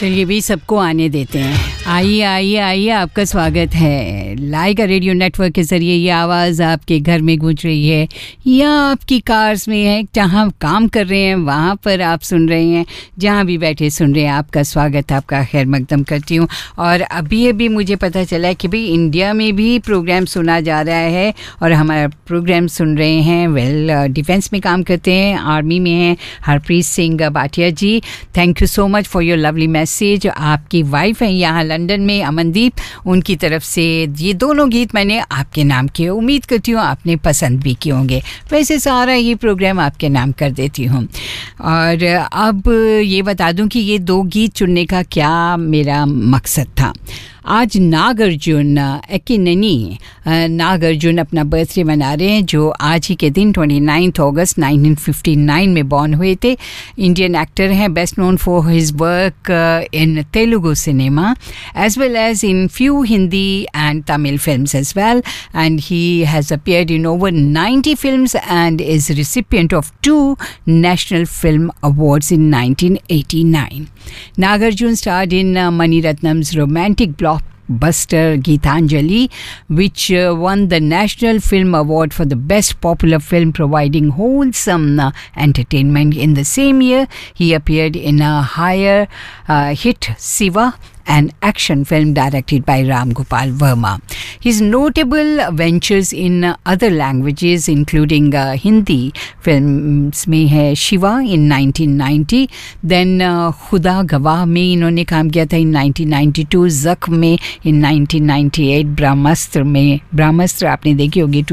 चलिए भी सबको आने देते हैं। आइए आइए आइए, आपका स्वागत है। लाइका रेडियो नेटवर्क के ज़रिए ये आवाज़ आपके घर में गूंज रही है या आपकी कार्स में है, जहाँ काम कर रहे हैं वहाँ पर आप सुन रहे हैं, जहाँ भी बैठे सुन रहे हैं। आपका स्वागत, आपका खैर मकदम करती हूँ। और अभी अभी मुझे पता चला कि भाई इंडिया में भी प्रोग्राम सुना जा रहा है और हमारा प्रोग्राम सुन रहे हैं डिफेंस में काम करते हैं, आर्मी में हैं हरप्रीत सिंह भाटिया जी। Thank you so much for your lovely message. आपकी वाइफ हैं यहाँ लंदन में, अमनदीप, उनकी तरफ से ये दोनों गीत मैंने आपके नाम किए। उम्मीद करती हूँ आपने पसंद भी किए होंगे। वैसे सारा ये प्रोग्राम आपके नाम कर देती हूँ। और अब ये बता दूँ कि ये दो गीत चुनने का क्या मेरा मकसद था। आज नागार्जुन एक्किनेनी नागार्जुन अपना बर्थडे मना रहे हैं, जो आज ही के दिन 29 अगस्त 1959 में बॉर्न हुए थे। इंडियन एक्टर हैं, best known for his work in Telugu cinema as well as in few Hindi and Tamil films as well, and he has appeared in over 90 films and is recipient of 2 National Film Awards in 1989. Nagarjuna starred in Mani Ratnam's romantic blockbuster Geetanjali, which won the National Film Award for the Best Popular Film, providing wholesome entertainment. In the same year, he appeared in a higher hit Siva, an action film directed by Ram Gopal Verma. His notable ventures in other languages, including Hindi films में है Shiva in 1990, then खुदा गवाह में इन्होंने काम किया था in 1992, ज़ख्म में in 1998, ब्रह्मास्त्र आपने देखी होगी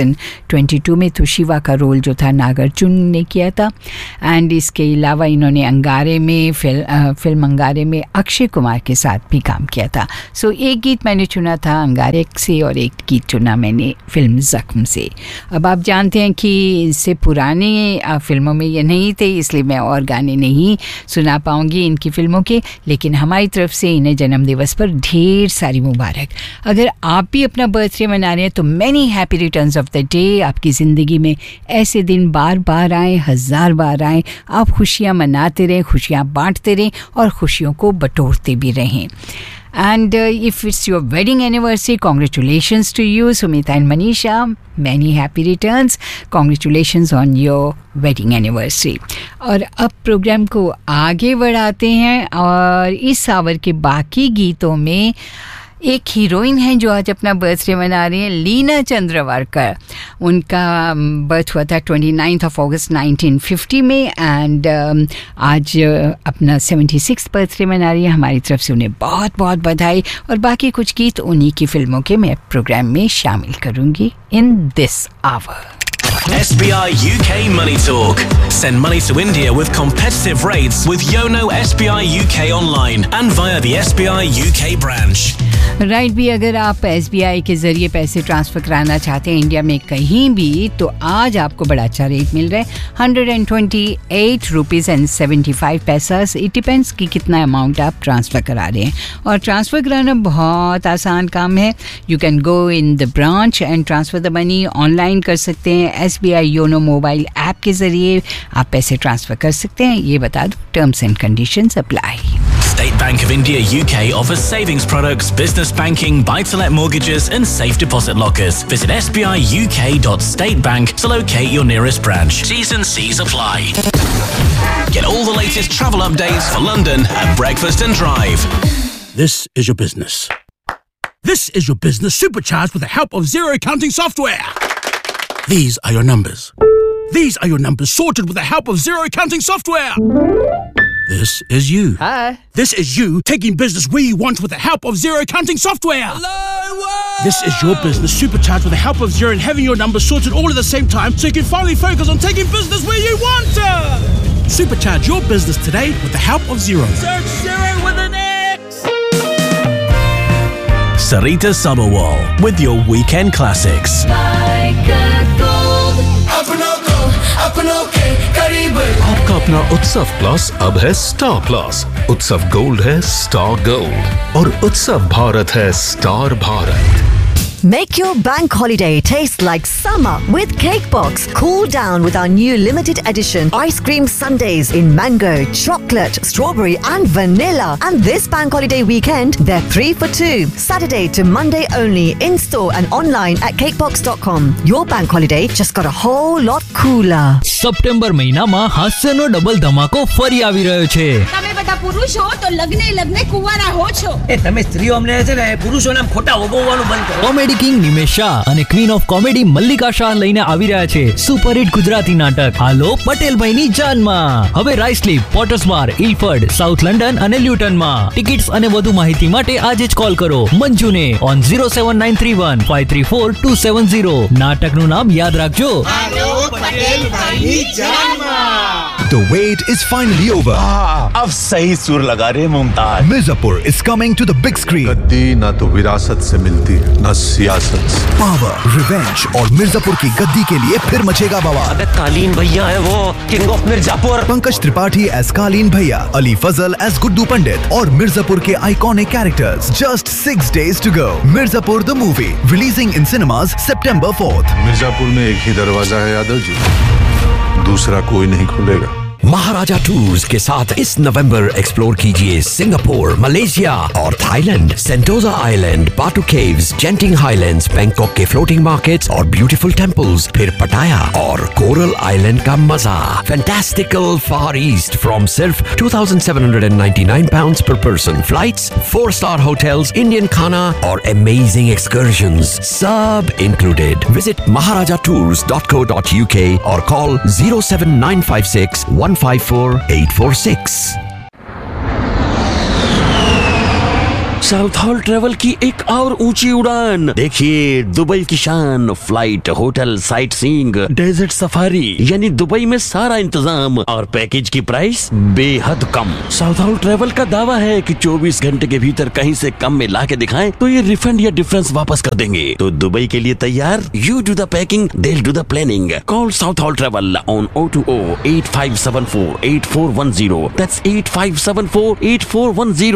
2022 में, तो शिवा का रोल जो था नागार्जुन ने किया था। एंड इसके अलावा इन्होंने अंगारे में फिल्म अंगारे में अक्षय कुमार के साथ भी काम किया था। सो एक गीत मैंने चुना था अंगारे से और एक गीत चुना मैंने फिल्म ज़ख्म से। अब आप जानते हैं कि इससे पुराने फिल्मों में ये नहीं थे, इसलिए मैं और गाने नहीं सुना पाऊंगी इनकी फिल्मों के, लेकिन हमारी तरफ से इन्हें जन्मदिवस पर ढेर सारी मुबारक। अगर आप भी अपना बर्थडे मना रहे हैं तो many happy returns of the day. आपकी ज़िंदगी में ऐसे दिन बार बार आए, 1000 बार आए। आप खुशियाँ मनाते रहें, खुशियाँ बांटते रहें और खुशियों को बटोरते भी रहें। And if it's your wedding anniversary, congratulations to you, Sumita and Manisha. Many happy returns. Congratulations on your wedding anniversary. और अब प्रोग्राम को आगे बढ़ाते हैं और इस आवर के बाकी गीतों में एक हीरोइन है जो आज अपना बर्थडे मना रही हैं, लीना चंद्रवारकर। उनका बर्थ हुआ था 29 अगस्त 1950 में एंड आज अपना 76 बर्थडे मना रही है। हमारी तरफ से उन्हें बहुत बहुत बधाई। और बाकी कुछ गीत उन्हीं की फिल्मों के मैं प्रोग्राम में शामिल करूँगी in this our. SBI UK Money Talk. Send money to India with competitive rates with Yono SBI UK online and via the SBI UK branch. Right भी, अगर आप SBI के ज़रिए पैसे ट्रांसफ़र कराना चाहते हैं इंडिया में कहीं भी, तो आज आपको बड़ा अच्छा रेट मिल रहा है, 128 रुपीज़ एंड 75 पैसास। इट डिपेंड्स कि कितना अमाउंट आप ट्रांसफ़र करा रहे हैं। और ट्रांसफ़र कराना बहुत आसान काम है। You can go in the branch and transfer the money. Online कर सकते हैं, SBI योनो मोबाइल ऐप के ज़रिए आप पैसे ट्रांसफ़र कर सकते हैं। ये बता दूँ, terms and conditions apply. State Bank of India UK offers savings products, business banking, buy-to-let mortgages and safe deposit lockers. Visit sbiuk.statebank to locate your nearest branch. T's and C's apply. Get all the latest travel updates for London at Breakfast and Drive. This is your business. This is your business supercharged with the help of zero counting software. These are your numbers. These are your numbers sorted with the help of zero counting software. This is you. Hi. This is you taking business where you want with the help of zero counting software. Hello. This is your business supercharged with the help of Zero and having your numbers sorted all at the same time so you can finally focus on taking business where you want to. Supercharge your business today with the help of Zero. Search Zero with an X. Sarita Sabharwal with your weekend classics. आपका अपना उत्सव plus अब है star plus. उत्सव gold है star gold और उत्सव भारत है star Bharat. Make your bank holiday taste like summer with Cakebox. Cool down with our new limited edition ice cream sundaes in mango, chocolate, strawberry and vanilla. And this bank holiday weekend, they're 3 for 2. Saturday to Monday only, in store and online at cakebox.com. Your bank holiday just got a whole lot cooler. September મહિનામાં હાસ્યનો double ધમાકો ફરી આવી રહ્યો છે. તમે બધા પુરુષો તો લગ્ને કુંવારા હો છો. તમે સ્ત્રીઓ અમને છે ને પુરુષોને ખોટા ઓગવવાનું બંધ કરો. કોમેડી કિંગ નિમેશ શાહ અને queen of comedy Mallika Shah લઈને આવી રહ્યા છે સુપરહિટ ગુજરાતી નાટક હાલો પટેલભાઈની જાનમાં. હવે રાઇસલીપ, પોટર્સબાર, ઇલફર્ડ, સાઉથ લંડન અને લ્યુટનમાં. ટિકિટ્સ અને વધુ માહિતી માટે આજે જ કોલ કરો મંજુને ઓન 07931 534 270. નાટકનું નામ યાદ રાખજો, હાલો પટેલભાઈની જાનમાં. The wait is finally over. अब सही सुर लगा रहे Mumtaz. Mirzapur is coming to the big screen. गद्दी ना तो विरासत से मिलती है ना सियासत से. Power, revenge और मिर्जापुर की गद्दी के लिए फिर मचेगा बवाल. अबे कालीन भैया है वो, king of Mirzapur. Pankaj Tripathi as कालीन भैया, अली फजल एज गुड्डू पंडित और मिर्जापुर के iconic characters. Just 6 days to go. Mirzapur the movie releasing in cinemas September 4th. Mirzapur में एक ही दरवाजा है यादव जी, दूसरा कोई नहीं खुलेगा. महाराजा टूर्स के साथ इस नवंबर एक्सप्लोर कीजिए सिंगापुर, मलेशिया और थाईलैंड, सेंटोजा आइलैंड, बाटू केव्स, जेंटिंग हाईलैंड्स, बैंकॉक के फ्लोटिंग मार्केट्स और ब्यूटीफुल टेम्पल्स, फिर पटाया और कोरल आइलैंड का मजा. फैंटास्टिकल फार ईस्ट फ्रॉम सिर्फ £2,799 per person. Flights, 4-star hotels, Indian खाना और amazing excursions, सब included. Visit maharajatours.co.uk और call 07956 154-846. साउथ हॉल ट्रेवल की एक और ऊंची उड़ान. देखिए दुबई की शान, flight, hotel, sight seeing, desert safari, यानी दुबई में सारा इंतजाम और पैकेज की प्राइस बेहद कम. साउथ हॉल ट्रेवल का दावा है कि 24 घंटे के भीतर कहीं से कम में ला के दिखाएं तो ये रिफंड या डिफरेंस वापस कर देंगे. तो दुबई के लिए तैयार? You do the packing, they'll do the planning. Call South Hall Travel on 020-8574-8410. That's 8574-8410.